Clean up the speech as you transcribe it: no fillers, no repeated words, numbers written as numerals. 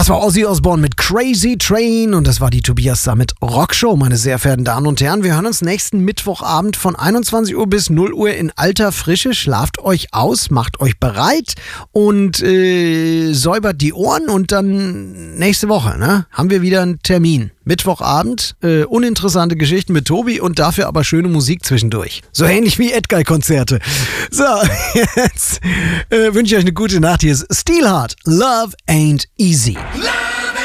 Das war Ozzy Osbourne mit Crazy Train und das war die Tobias Sammet Rockshow, meine sehr verehrten Damen und Herren. Wir hören uns nächsten Mittwochabend von 21 Uhr bis 0 Uhr in alter Frische. Schlaft euch aus, macht euch bereit und säubert die Ohren und dann nächste Woche, ne, haben wir wieder einen Termin. Mittwochabend, uninteressante Geschichten mit Tobi und dafür aber schöne Musik zwischendurch. So ähnlich wie Edguy-Konzerte. So, jetzt wünsche ich euch eine gute Nacht. Hier ist Steelheart. Love ain't easy.